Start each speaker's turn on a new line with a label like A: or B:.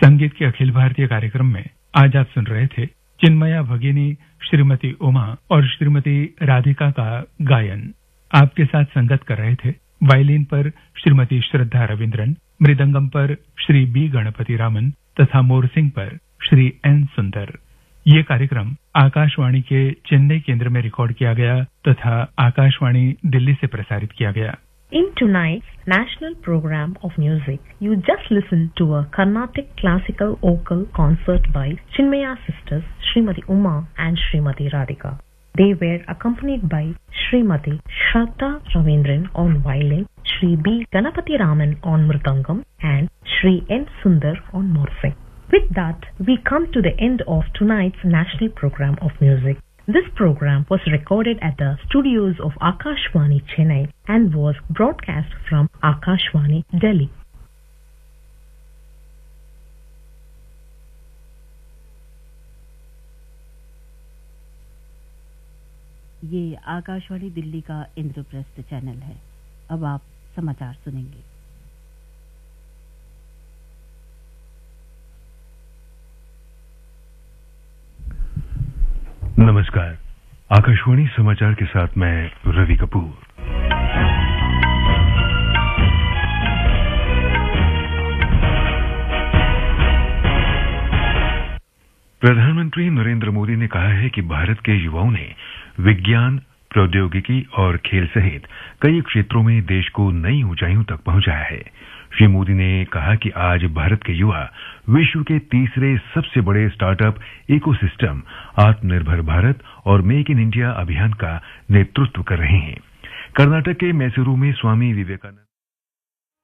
A: संगीत के अखिल भारतीय कार्यक्रम में आज आप सुन रहे थे चिन्मया भगिनी, श्रीमती उमा और श्रीमती राधिका का गायन। आपके साथ संगत कर रहे थे वायलिन पर श्रीमती श्रद्धा रविंद्रन, मृदंगम पर श्री बी गणपति रामन तथा मोरसिंग पर श्री एन सुंदर। ये कार्यक्रम आकाशवाणी के चेन्नई केंद्र में रिकॉर्ड किया गया तथा आकाशवाणी दिल्ली से प्रसारित किया गया।
B: In tonight's national program of music, you just listened to a Carnatic classical vocal concert by Chinmaya sisters Srimati Uma and Srimati Radhika. They were accompanied by Srimati Shraddha Ravindran on violin, Shri B. Ganapati Raman on mridangam and Shri N. Sundar on morsing. With that, we come to the end of tonight's national program of music. This program was recorded at the studios of Akashvani Chennai and was broadcast from Akashvani Delhi.
C: ये आकाशवाणी दिल्ली का Indraprastha channel है। अब आप समाचार सुनेंगे।
D: नमस्कार, आकाशवाणी समाचार के साथ मैं रवि कपूर। प्रधानमंत्री नरेंद्र मोदी ने कहा है कि भारत के युवाओं ने विज्ञान, प्रौद्योगिकी और खेल सहित कई क्षेत्रों में देश को नई ऊंचाइयों तक पहुंचाया है। श्री मोदी ने कहा कि आज भारत के युवा विश्व के तीसरे सबसे बड़े स्टार्टअप इकोसिस्टम आत्मनिर्भर भारत और मेक इन इंडिया अभियान का नेतृत्व कर रहे हैं। कर्नाटक के मैसूरू में स्वामी विवेकानंद